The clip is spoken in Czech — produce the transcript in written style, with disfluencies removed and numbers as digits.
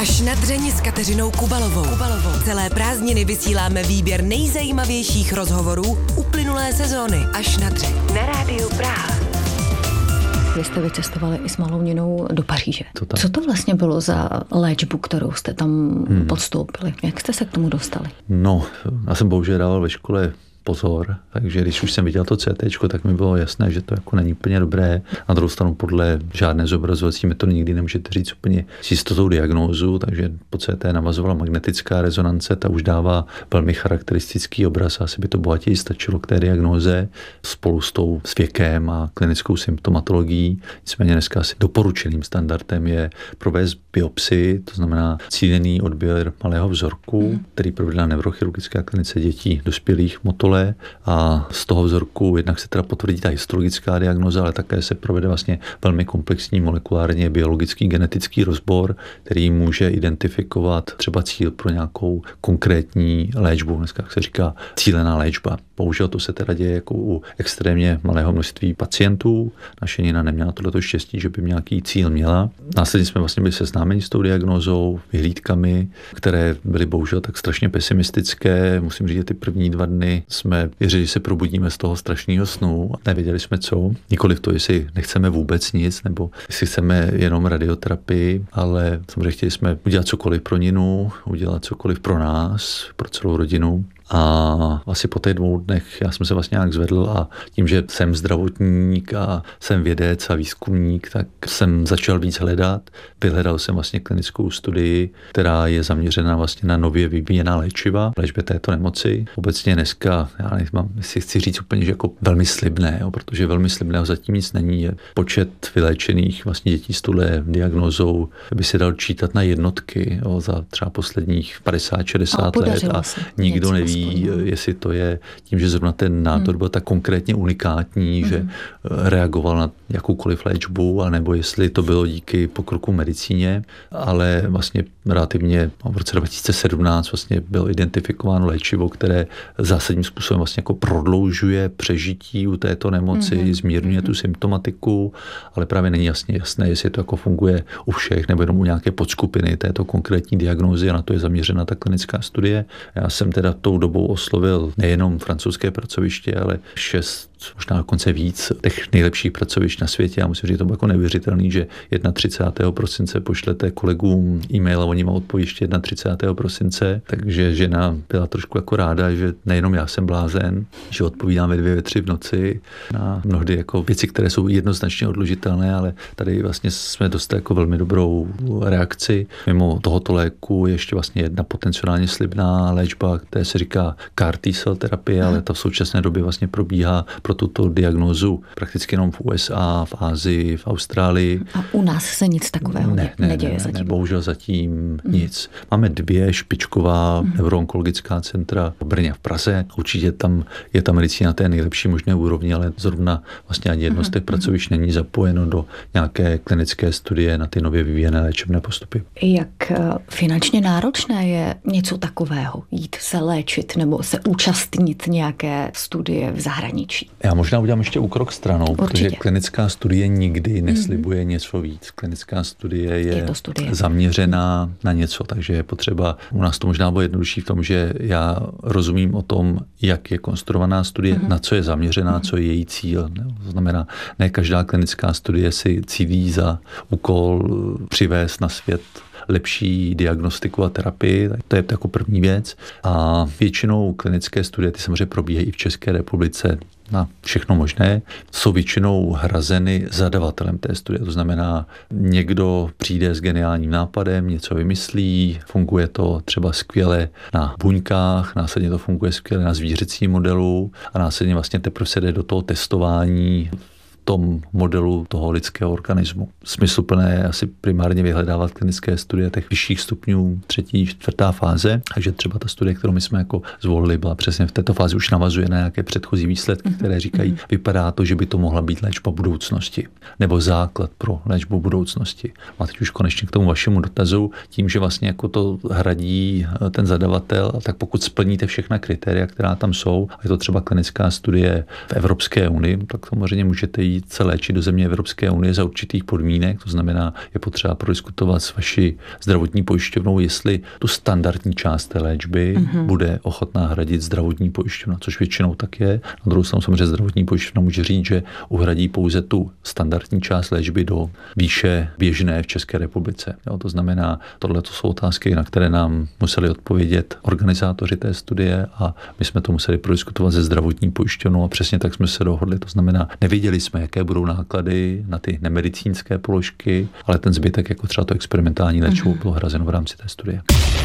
Až na dřeň s Kateřinou Kubalovou. Celé prázdniny vysíláme výběr nejzajímavějších rozhovorů uplynulé sezóny. Až na dřeň. Na rádiu Praha. Vy jste vycestovali i s malou Ninou do Paříže. Co to vlastně bylo za léčbu, kterou jste tam podstoupili? Jak jste se k tomu dostali? No, já jsem bohužel dával ve škole pozor, takže když už jsem viděl to CTčko, tak mi bylo jasné, že to jako není úplně dobré. Na druhou stranu podle žádné zobrazovací metody nikdy nemůžete říct úplně s jistotou diagnózu, takže po CT navazovala magnetická rezonance, ta už dává velmi charakteristický obraz, asi by to bohatěji stačilo k té diagnóze spolu s věkem a klinickou symptomatologií. Nicméně dneska asi doporučeným standardem je provést biopsii, to znamená cílený odběr malého vzorku, který provedla neurochirurgická klinice dětí dospělých motole, a z toho vzorku jednak se teda potvrdí ta histologická diagnóza, ale také se provede vlastně velmi komplexní molekulárně biologický genetický rozbor, který může identifikovat třeba cíl pro nějakou konkrétní léčbu. Dneska se říká cílená léčba. Bohužel to se teda děje jako u extrémně malého množství pacientů. Naše Nina neměla tohleto štěstí, že by nějaký cíl měla. Následně jsme vlastně byli seznámeni s tou diagnózou, vyhlídkami, které byly bohužel tak strašně pesimistické. Musím říct, že ty první 2 dny jsme věřili, že se probudíme z toho strašného snu a nevěděli jsme co. Nikoliv to, jestli nechceme vůbec nic, nebo jestli chceme jenom radioterapii, ale samozřejmě chtěli jsme udělat cokoliv pro Ninu, udělat cokoliv pro nás, pro celou rodinu. A asi po těch 2 dnech já jsem se vlastně nějak zvedl a tím, že jsem zdravotník a jsem vědec a výzkumník, tak jsem začal víc hledat. Vyhledal jsem vlastně klinickou studii, která je zaměřena vlastně na nově vyvíjená léčiva léčbě této nemoci. Obecně dneska, já nevím, si chci říct úplně, že jako velmi slibné, protože velmi slibného zatím nic není. Je počet vyléčených vlastně dětí s touhle diagnózou by se dal čítat na jednotky za třeba posledních 50-60 let a nikdo neví, jestli to je tím, že zrovna ten nádor byl tak konkrétně unikátní, že reagoval na jakoukoliv léčbu, anebo jestli to bylo díky pokroku medicíně, ale vlastně relativně v roce 2017 vlastně bylo identifikováno léčivo, které zásadním způsobem vlastně jako prodloužuje přežití u této nemoci, zmírňuje tu symptomatiku, ale právě není jasné, jestli to jako funguje u všech nebo jenom u nějaké podskupiny této konkrétní diagnózy a na to je zaměřena ta klinická studie. Já jsem teda tou dobou oslovil nejenom francouzské pracoviště, ale 6, možná dokonce víc těch nejlepších pracovišť na světě. Já musím říct, to bylo jako neuvěřitelný, že 31. prosince pošlete kolegům e-mail a oni vám odpoví ještě 31. prosince, takže žena byla trošku jako ráda, že nejenom já jsem blázen, že odpovídám ve 2, ve 3 v noci na mnohdy jako věci, které jsou jednoznačně odložitelné, ale tady vlastně jsme dostali jako velmi dobrou reakci. Mimo tohoto léku je ještě vlastně jedna potenciálně slibná léčba, která se říká CAR T-cell terapie, ale ta v současné době vlastně probíhá pro tuto diagnózu prakticky jenom v USA, v Asii, v Austrálii. A u nás se nic takového neděje zatím? Ne, bohužel zatím nic. Máme 2 špičková neuroonkologická centra v Brně a v Praze. Určitě tam je ta medicína na té nejlepší možné úrovni, ale zrovna vlastně ani jedno z těch pracovišť není zapojeno do nějaké klinické studie na ty nově vyvíjené léčebné postupy. Jak finančně náročné je něco takového? Jít se léčit nebo se účastnit nějaké studie v zahraničí? Já možná udělám ještě úkrok stranou, protože klinická studie nikdy neslibuje něco víc. Klinická studie je zaměřená na něco, takže je potřeba, u nás to možná bylo jednodušší v tom, že já rozumím o tom, jak je konstruovaná studie, na co je zaměřená, co je její cíl. To znamená, ne každá klinická studie si cílí za úkol přivést na svět lepší diagnostiku a terapii, to je jako první věc. A většinou klinické studie, ty samozřejmě probíhají i v České republice na všechno možné, jsou většinou hrazeny zadavatelem té studie. To znamená, někdo přijde s geniálním nápadem, něco vymyslí, funguje to třeba skvěle na buňkách, následně to funguje skvěle na zvířecím modelu a následně vlastně teprve se jde do toho testování tom modelu toho lidského organismu. Smysluplné je asi primárně vyhledávat klinické studie těch vyšších stupňů 3., 4. fáze, takže třeba ta studie, kterou my jsme jako zvolili, byla přesně v této fázi, už navazuje na nějaké předchozí výsledky, které říkají, vypadá to, že by to mohla být léčba budoucnosti nebo základ pro léčbu budoucnosti. A teď už konečně k tomu vašemu dotazu, tím, že vlastně jako to hradí ten zadavatel, tak pokud splníte všechna kritéria, která tam jsou, a je to třeba klinická studie v Evropské unii, tak samozřejmě můžete víc se léčit do země Evropské unie za určitých podmínek, to znamená, je potřeba prodiskutovat s vaší zdravotní pojišťovnou, jestli tu standardní část té léčby bude ochotná hradit zdravotní pojišťovna, což většinou tak je. Na druhou stranu samozřejmě zdravotní pojišťovna může říct, že uhradí pouze tu standardní část léčby do výše běžné v České republice. Jo, to znamená, tohle to jsou otázky, na které nám museli odpovědět organizátoři té studie a my jsme to museli prodiskutovat se zdravotní pojišťovnou a přesně tak jsme se dohodli. To znamená, nevěděli jsme, jaké budou náklady na ty nemedicínské položky, ale ten zbytek, jako třeba to experimentální léčivo, bylo hrazeno v rámci té studie.